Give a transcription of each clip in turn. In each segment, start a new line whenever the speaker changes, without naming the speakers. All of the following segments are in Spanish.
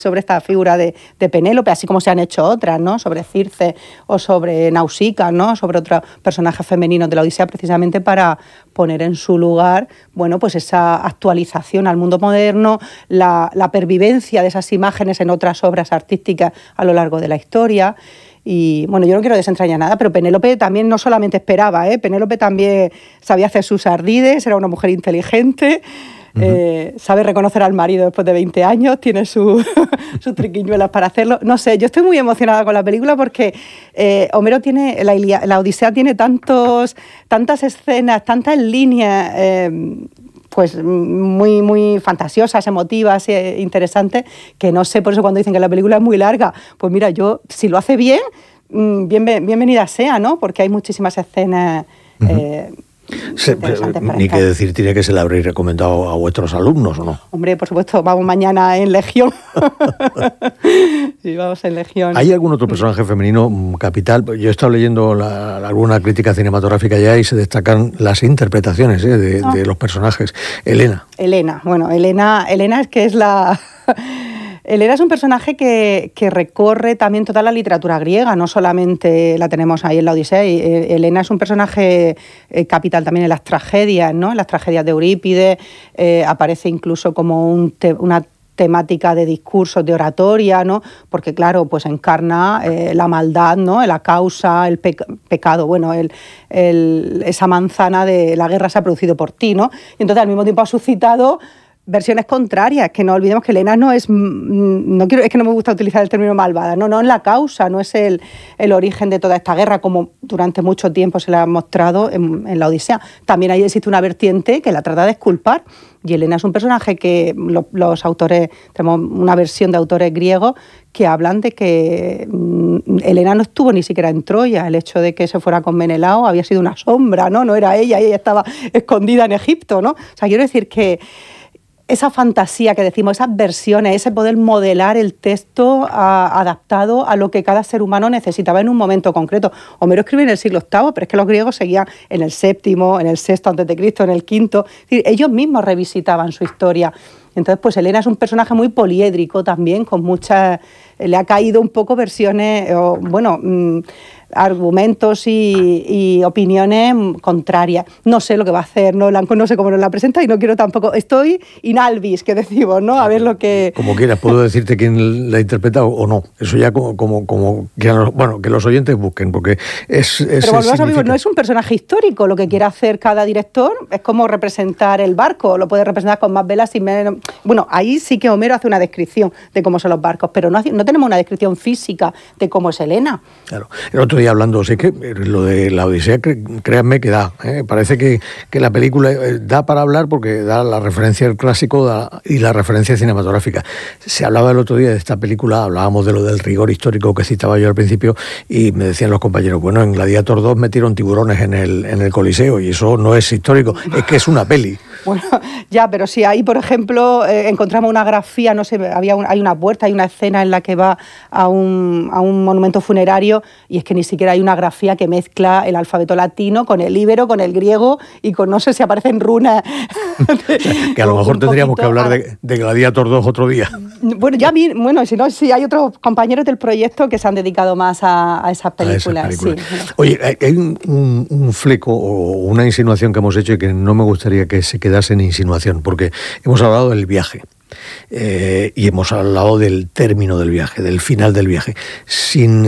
sobre esta figura de Penélope, así como se han hecho otras, ¿no? Sobre Circe o sobre Nausicaa, ¿no? Sobre otros personajes femeninos de la Odisea, precisamente para poner en su lugar, bueno, pues esa actualización al mundo moderno, la pervivencia de esas imágenes en otras obras artísticas a lo largo de la historia. Y bueno, yo no quiero desentrañar nada, pero Penélope también no solamente esperaba, Penélope también sabía hacer sus ardides, era una mujer inteligente. Sabe reconocer al marido después de 20 años, tiene sus triquiñuelas para hacerlo. No sé, yo estoy muy emocionada con la película porque Homero tiene, la Odisea tiene tantas escenas, tantas líneas, pues muy, muy fantasiosas, emotivas, interesantes, que no sé, por eso cuando dicen que la película es muy larga, pues mira, yo, si lo hace bien, bienvenida sea, ¿no? Porque hay muchísimas escenas...
Ni que decir tiene que se la habréis recomendado a vuestros alumnos, ¿o no?
Hombre, por supuesto, vamos mañana en Legión. Sí, vamos en Legión.
¿Hay algún otro personaje femenino capital? Yo he estado leyendo alguna crítica cinematográfica ya y se destacan las interpretaciones de los personajes. Helena, bueno,
Helena es que es la... Helena es un personaje que recorre también toda la literatura griega, no solamente la tenemos ahí en la Odisea. Helena es un personaje capital también en las tragedias, ¿no? En las tragedias de Eurípides, aparece incluso como una temática de discursos, de oratoria, ¿no? Porque claro, pues encarna la maldad, ¿no? La causa, el pecado, bueno, esa manzana de la guerra se ha producido por ti, ¿no? Y entonces al mismo tiempo ha suscitado versiones contrarias, que no olvidemos que Helena no es, es que no me gusta utilizar el término malvada, no es la causa, no es el origen de toda esta guerra, como durante mucho tiempo se le ha mostrado en la Odisea. También ahí existe una vertiente que la trata de exculpar, y Helena es un personaje que los autores, tenemos una versión de autores griegos que hablan de que Helena no estuvo ni siquiera en Troya, el hecho de que se fuera con Menelao había sido una sombra, no era ella estaba escondida en Egipto, ¿no? O sea, quiero decir que esa fantasía que decimos, esas versiones, ese poder modelar el texto adaptado a lo que cada ser humano necesitaba en un momento concreto. Homero escribe en el siglo VIII, pero es que los griegos seguían en el VII, en el VI antes de Cristo, en el V. Es decir, ellos mismos revisitaban su historia. Entonces, pues Helena es un personaje muy poliédrico también, con muchas... Le ha caído un poco versiones, argumentos y opiniones contrarias. No sé lo que va a hacer, no sé cómo nos la presenta y no quiero tampoco... Estoy in albis, que decimos, ¿no? A ver lo que...
Como quieras, puedo decirte quién la interpreta o no. Eso ya como que los oyentes busquen, porque es
Pero volvemos a mismo, no es un personaje histórico. Lo que quiere hacer cada director es como representar el barco. Lo puede representar con más velas, sin menos... Bueno, ahí sí que Homero hace una descripción de cómo son los barcos, pero no tenemos una descripción física de cómo es Helena.
Claro. El otro día hablando, sé que lo de la Odisea, créanme que da. Parece que la película da para hablar porque da la referencia al clásico y la referencia cinematográfica. Se hablaba el otro día de esta película, hablábamos de lo del rigor histórico que citaba yo al principio y me decían los compañeros, bueno, en Gladiator 2 metieron tiburones en el Coliseo y eso no es histórico, es que es una peli.
Bueno, ya, pero si ahí, por ejemplo, encontramos una grafía, no sé, hay una puerta, hay una escena en la que va a un monumento funerario y es que ni siquiera hay una grafía que mezcla el alfabeto latino con el íbero, con el griego y con, no sé si aparecen runas.
Que a lo mejor tendríamos que hablar de Gladiator 2 otro día.
Bueno, si hay otros compañeros del proyecto que se han dedicado más a esas películas. Sí.
Oye, hay un fleco o una insinuación que hemos hecho y que no me gustaría que se quedase en insinuación, porque hemos hablado del viaje. Y hemos hablado del término del viaje, del final del viaje. Sin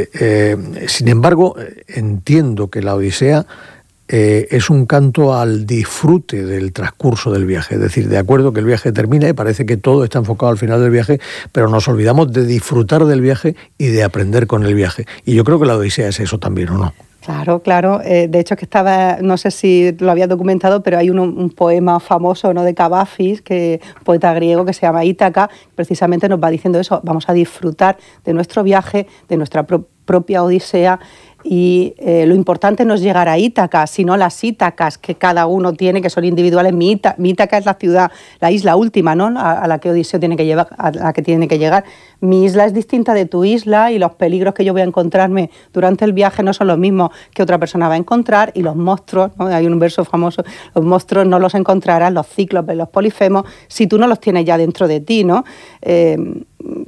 embargo, entiendo que la Odisea es un canto al disfrute del transcurso del viaje. Es decir, de acuerdo que el viaje termina y parece que todo está enfocado al final del viaje, pero nos olvidamos de disfrutar del viaje y de aprender con el viaje. Y yo creo que la Odisea es eso también, ¿o no?
Claro. De hecho, que estaba, no sé si lo había documentado, pero hay un poema famoso, ¿no?, de Cavafis, poeta griego, que se llama Ítaca, precisamente nos va diciendo eso, vamos a disfrutar de nuestro viaje, de nuestra propia Odisea, Y lo importante no es llegar a Ítaca, sino las Ítacas que cada uno tiene, que son individuales. Mi Ítaca es la ciudad, la isla última, ¿no?, a la que Odiseo tiene que llevar, a la que tiene que llegar. Mi isla es distinta de tu isla y los peligros que yo voy a encontrarme durante el viaje no son los mismos que otra persona va a encontrar, y los monstruos, ¿no?, hay un verso famoso, los monstruos no los encontrarás, los cíclopes, los polifemos, si tú no los tienes ya dentro de ti, ¿no?